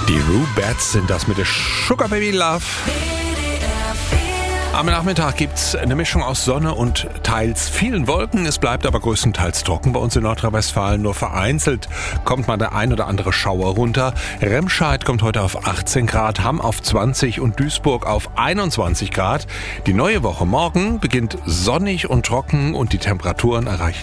Die Rubettes sind das mit der Sugar Baby Love. Am Nachmittag gibt's eine Mischung aus Sonne und teils vielen Wolken. Es bleibt aber größtenteils trocken bei uns in Nordrhein-Westfalen. Nur vereinzelt kommt mal der ein oder andere Schauer runter. Remscheid kommt heute auf 18 Grad, Hamm auf 20 und Duisburg auf 21 Grad. Die neue Woche morgen beginnt sonnig und trocken und die Temperaturen erreichen